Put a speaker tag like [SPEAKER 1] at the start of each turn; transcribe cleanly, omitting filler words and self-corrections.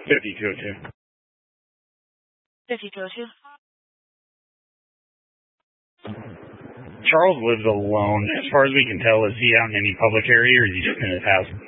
[SPEAKER 1] 5202.
[SPEAKER 2] 5202.
[SPEAKER 1] Charles lives alone. As far as we can tell, is he out in any public area or is he just in his house?